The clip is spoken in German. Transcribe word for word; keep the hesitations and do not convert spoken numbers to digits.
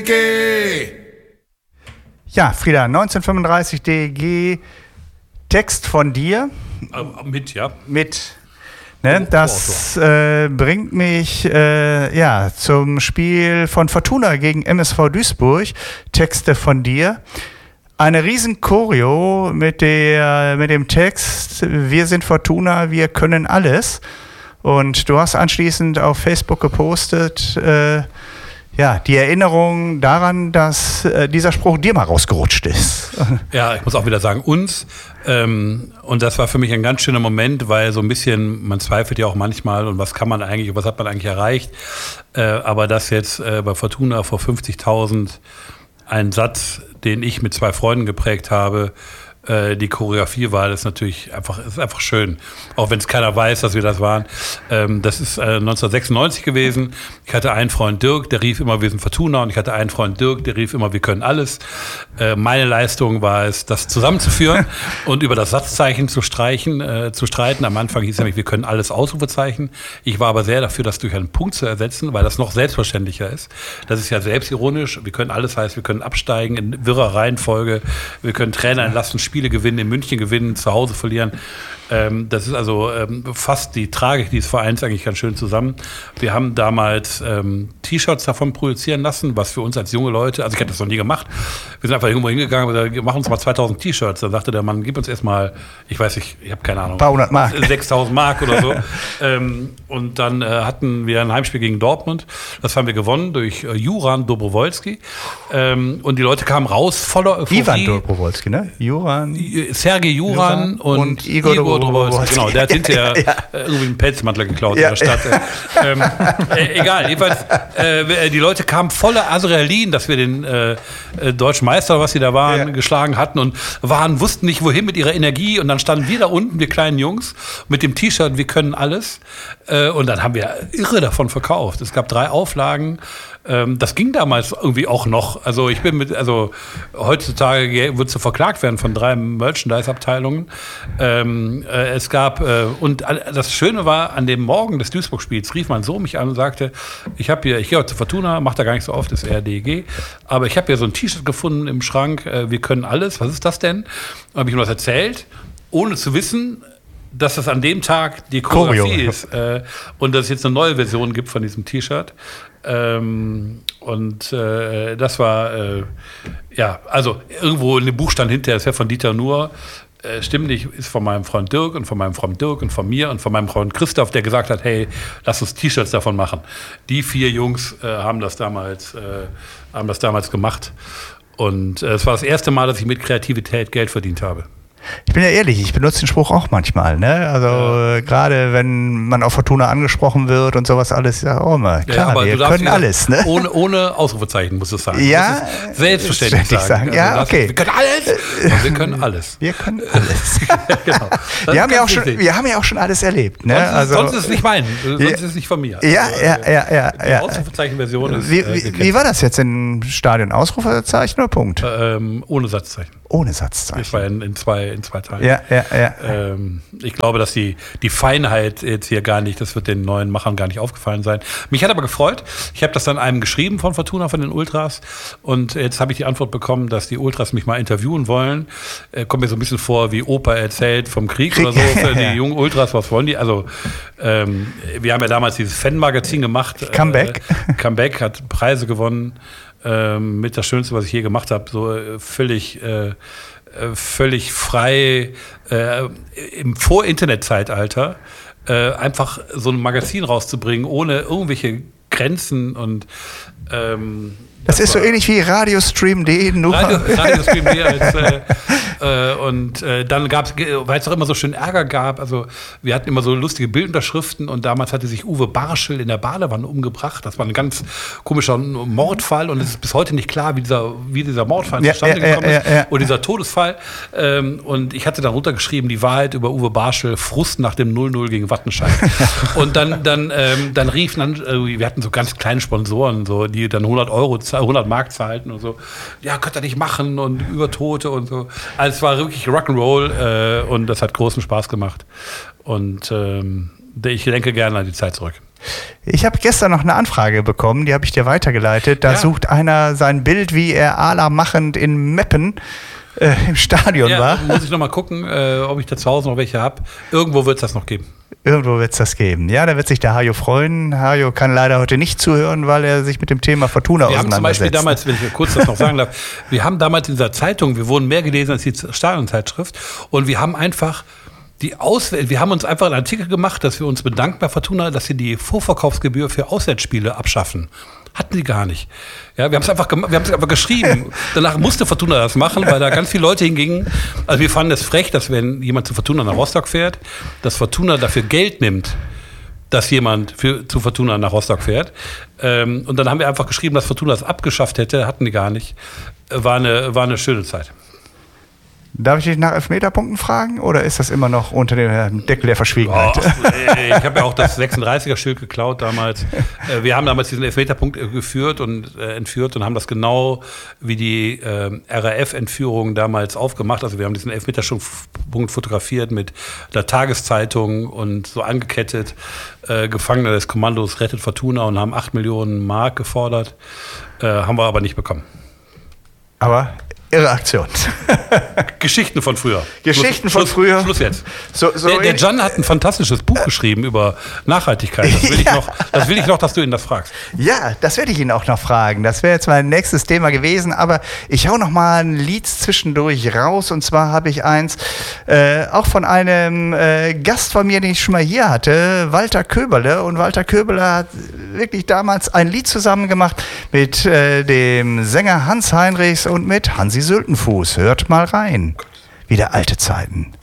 Ja, Frieda, neunzehnhundertfünfunddreißig D E G, Text von dir. Äh, mit, ja. Mit. Ne, das äh, bringt mich äh, ja, zum Spiel von Fortuna gegen M S V Duisburg. Texte von dir. Eine riesen Choreo mit, der, mit dem Text Wir sind Fortuna, wir können alles. Und du hast anschließend auf Facebook gepostet, äh, ja, die Erinnerung daran, dass äh, dieser Spruch dir mal rausgerutscht ist. Ja, ich muss auch wieder sagen, uns. Ähm, und das war für mich ein ganz schöner Moment, weil so ein bisschen, man zweifelt ja auch manchmal, und was kann man eigentlich, was hat man eigentlich erreicht. Äh, aber das jetzt äh, bei Fortuna vor fünfzigtausend, ein Satz, den ich mit zwei Freunden geprägt habe, die Choreografie war, das ist natürlich einfach, ist einfach schön. Auch wenn es keiner weiß, dass wir das waren. Das ist neunzehnhundertsechsundneunzig gewesen. Ich hatte einen Freund Dirk, der rief immer, wir sind Fortuna. Und ich hatte einen Freund Dirk, der rief immer, wir können alles. Meine Leistung war es, das zusammenzuführen und über das Satzzeichen zu streichen, äh, zu streiten. Am Anfang hieß es nämlich, wir können alles, Ausrufezeichen. Ich war aber sehr dafür, das durch einen Punkt zu ersetzen, weil das noch selbstverständlicher ist. Das ist ja selbstironisch. Wir können alles heißt, wir können absteigen in wirrer Reihenfolge. Wir können Trainer entlassen, Spiele gewinnen, in München gewinnen, zu Hause verlieren. Ähm, das ist also ähm, fast die Tragik dieses Vereins eigentlich ganz schön zusammen. Wir haben damals ähm, T-Shirts davon produzieren lassen, was für uns als junge Leute, also ich hätte das noch nie gemacht. Wir sind einfach irgendwo hingegangen und gesagt, wir machen uns mal zweitausend T-Shirts. Dann sagte der Mann, gib uns erstmal, ich weiß nicht, ich habe keine Ahnung. Ein paar hundert Mark. sechstausend Mark oder so. ähm, und dann äh, hatten wir ein Heimspiel gegen Dortmund. Das haben wir gewonnen durch äh, Juran Dobrowolski. Ähm, und die Leute kamen raus voller Euphorie. Ivan Dobrowolski, ne? Juran. Sergej Juran, Juran und, und Igor, Igor Dobrowolski. Genau, der hat hinterher ja, ja. irgendwie einen Pelzmantel geklaut ja, in der Stadt. Ja. Ähm, äh, egal, jedenfalls, äh, die Leute kamen voller Adrenalin, dass wir den äh, deutschen Meister, was sie da waren, ja. geschlagen hatten und waren, wussten nicht, wohin mit ihrer Energie. Und dann standen wir da unten, wir kleinen Jungs, mit dem T-Shirt, wir können alles. Äh, und dann haben wir irre davon verkauft. Es gab drei Auflagen. Ähm, das ging damals irgendwie auch noch. Also ich bin mit, also heutzutage würdest du verklagt werden von drei Merchandise-Abteilungen. Ähm, äh, es gab, äh, und das Schöne war, an dem Morgen des Duisburg-Spiels rief mein Sohn mich an und sagte, ich habe hier, ich gehe heute zu Fortuna, macht da gar nicht so oft, ist eher D E G, aber ich habe hier so ein T-Shirt gefunden im Schrank, äh, wir können alles, was ist das denn? Habe ich ihm das erzählt, ohne zu wissen, dass das an dem Tag die Choreografie ist äh, und dass es jetzt eine neue Version gibt von diesem T-Shirt. Ähm, und äh, das war, äh, ja, also irgendwo in dem Buch stand hinterher, das wäre von Dieter Nuhr, äh, stimmt nicht, ist von meinem Freund Dirk und von meinem Freund Dirk und von mir und von meinem Freund Christoph, der gesagt hat, hey, lass uns T-Shirts davon machen. Die vier Jungs äh, haben das damals, äh, haben das damals gemacht und äh, es war das erste Mal, dass ich mit Kreativität Geld verdient habe. Ich bin ja ehrlich, ich benutze den Spruch auch manchmal, ne? Also ja. äh, gerade wenn man auf Fortuna angesprochen wird und sowas alles, ja auch immer, klar, ja, aber wir können alles, ne? Ohne, ohne Ausrufezeichen muss es sagen. Ja, selbstverständlich sagen. sagen. Ja, also, okay. Wir können alles. Wir können alles. Wir können alles. Genau. Wir haben ja auch schon, wir haben ja auch schon alles erlebt, ne? Sonst, also, sonst ist es nicht mein, sonst ja, ist es nicht von mir. Ja, also, ja, ja, ja. Die ja. Ausrufezeichen-Version ist. Wie, äh, wie, wie war das jetzt im Stadion? Ausrufezeichen oder Punkt? Ähm, ohne Satzzeichen. Ohne Satzzeichen. Das war in, in, zwei, in zwei Teilen. Ja, ja, ja. Ähm, ich glaube, dass die, die Feinheit jetzt hier gar nicht, das wird den neuen Machern gar nicht aufgefallen sein. Mich hat aber gefreut. Ich habe das dann einem geschrieben von Fortuna, von den Ultras. Und jetzt habe ich die Antwort bekommen, dass die Ultras mich mal interviewen wollen. Äh, kommt mir so ein bisschen vor, wie Opa erzählt vom Krieg, Krieg. oder so. Für die jungen Ultras, was wollen die? Also, ähm, wir haben ja damals dieses Fan-Magazin gemacht. Comeback. Äh, Comeback hat Preise gewonnen. Ähm, mit das Schönste, was ich je gemacht habe. So äh, völlig... Äh, völlig frei äh, im Vor-Internet-Zeitalter äh, einfach so ein Magazin rauszubringen, ohne irgendwelche Grenzen und ähm, das, das ist so ähnlich wie Radiostream punkt de, nur Radio, Radiostream punkt de als äh, äh, und äh, dann gab es, weil es auch immer so schön Ärger gab, also wir hatten immer so lustige Bildunterschriften und damals hatte sich Uwe Barschel in der Badewanne umgebracht. Das war ein ganz komischer Mordfall und es ist bis heute nicht klar, wie dieser, wie dieser Mordfall ja, zustande ja, gekommen ja, ist ja, ja. oder dieser Todesfall. Ähm, und ich hatte dann runtergeschrieben, die Wahrheit über Uwe Barschel, Frust nach dem null null gegen Wattenscheid. Und dann, dann, ähm, dann riefen dann, äh, wir hatten so ganz kleine Sponsoren, so, die dann hundert Euro, hundert Mark zahlten und so. Ja, könnt ihr nicht machen und über Tote und so. Also es war wirklich Rock'n'Roll äh, und das hat großen Spaß gemacht. Und ähm, ich denke gerne an die Zeit zurück. Ich habe gestern noch eine Anfrage bekommen, die habe ich dir weitergeleitet. Da ja. sucht einer sein Bild, wie er Ala machend in Meppen äh, im Stadion ja, war. Muss ich noch mal gucken, äh, ob ich da zu Hause noch welche habe. Irgendwo wird es das noch geben. Irgendwo wird es das geben. Ja, da wird sich der Hajo freuen. Hajo kann leider heute nicht zuhören, weil er sich mit dem Thema Fortuna wir auseinandersetzt. Wir haben zum Beispiel damals, wenn ich kurz das noch sagen darf, wir haben damals in dieser Zeitung, wir wurden mehr gelesen als die Stadionzeitschrift und wir haben einfach die Auswähl, wir haben uns einfach einen Artikel gemacht, dass wir uns bedanken bei Fortuna, dass sie die Vorverkaufsgebühr für Auswärtsspiele abschaffen. Hatten die gar nicht. Ja, wir haben es einfach, wir haben es einfach geschrieben. Danach musste Fortuna das machen, weil da ganz viele Leute hingingen. Also wir fanden es frech, dass wenn jemand zu Fortuna nach Rostock fährt, dass Fortuna dafür Geld nimmt, dass jemand für, zu Fortuna nach Rostock fährt. Ähm, und dann haben wir einfach geschrieben, dass Fortuna das abgeschafft hätte. Hatten die gar nicht. War eine, war eine schöne Zeit. Darf ich dich nach Elfmeterpunkten fragen oder ist das immer noch unter dem Deckel der Verschwiegenheit? Oh, ich habe ja auch das sechsunddreißiger-Schild geklaut damals. Wir haben damals diesen Elfmeterpunkt geführt und äh, entführt und haben das genau wie die äh, R A F-Entführung damals aufgemacht. Also wir haben diesen Elfmeterpunkt fotografiert mit der Tageszeitung und so angekettet. Äh, Gefangene des Kommandos rettet Fortuna und haben acht Millionen Mark gefordert. Äh, haben wir aber nicht bekommen. Aber irre Aktion. Geschichten von früher. Geschichten Schluss, von Schluss, früher. Schluss jetzt. So, so der, der Can hat ein fantastisches Buch geschrieben über Nachhaltigkeit. Das will, ich ja. noch, das will ich noch, dass du ihn das fragst. Ja, das werde ich ihn auch noch fragen. Das wäre jetzt mein nächstes Thema gewesen. Aber ich hau noch mal ein Lied zwischendurch raus. Und zwar habe ich eins äh, auch von einem äh, Gast von mir, den ich schon mal hier hatte, Walter Köberle. Und Walter Köberle hat wirklich damals ein Lied zusammen gemacht mit äh, dem Sänger Hans Heinrichs und mit Hansi Sültenfuß. Hört mal rein. Wieder alte Zeiten.